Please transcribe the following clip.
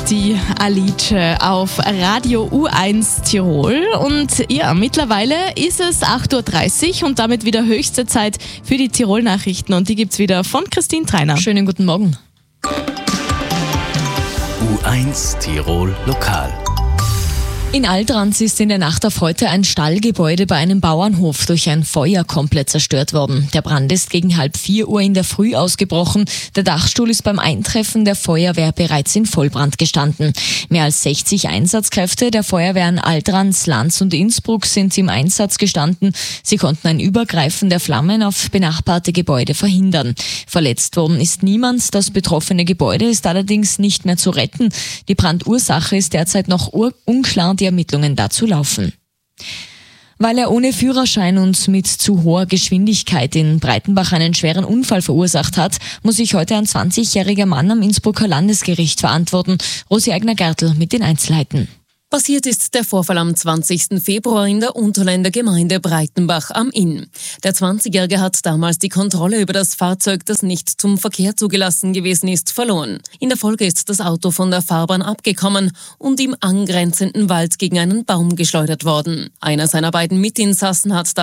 die Alice auf Radio U1 Tirol. Und ja, mittlerweile ist es 8.30 Uhr und damit wieder höchste Zeit für die Tirol-Nachrichten. Und die gibt's wieder von Christine Treiner. Schönen guten Morgen. U1 Tirol Lokal. In Altrans ist in der Nacht auf heute ein Stallgebäude bei einem Bauernhof durch ein Feuer komplett zerstört worden. Der Brand ist gegen 3:30 in der Früh ausgebrochen. Der Dachstuhl ist beim Eintreffen der Feuerwehr bereits in Vollbrand gestanden. Mehr als 60 Einsatzkräfte der Feuerwehren Altrans, Lanz und Innsbruck sind im Einsatz gestanden. Sie konnten ein Übergreifen der Flammen auf benachbarte Gebäude verhindern. Verletzt worden ist niemand. Das betroffene Gebäude ist allerdings nicht mehr zu retten. Die Brandursache ist derzeit noch unklar. Die Ermittlungen dazu laufen. Weil er ohne Führerschein und mit zu hoher Geschwindigkeit in Breitenbach einen schweren Unfall verursacht hat, muss sich heute ein 20-jähriger Mann am Innsbrucker Landesgericht verantworten. Rosi Eigner-Gertl mit den Einzelheiten. Passiert ist der Vorfall am 20. Februar in der Unterländer Gemeinde Breitenbach am Inn. Der 20-Jährige hat damals die Kontrolle über das Fahrzeug, das nicht zum Verkehr zugelassen gewesen ist, verloren. In der Folge ist das Auto von der Fahrbahn abgekommen und im angrenzenden Wald gegen einen Baum geschleudert worden. Einer seiner beiden Mitinsassen hat